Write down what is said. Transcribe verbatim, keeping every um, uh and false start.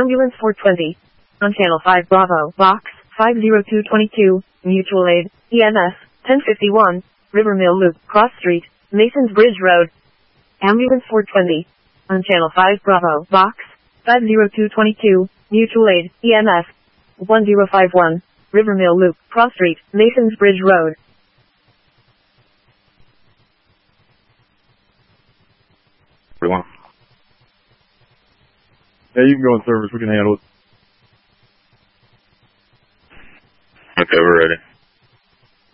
Ambulance four twenty. On Channel five Bravo, Box five zero two two two, Mutual Aid, E M S, ten fifty-one, Rivermill Loop, Cross Street, Masons Bridge Road. Ambulance four twenty. On Channel five Bravo, Box five zero two two two, Mutual Aid, E M S, one zero five one, Rivermill Loop, Cross Street, Masons Bridge Road. Everyone. Yeah, you can go in service. We can handle it.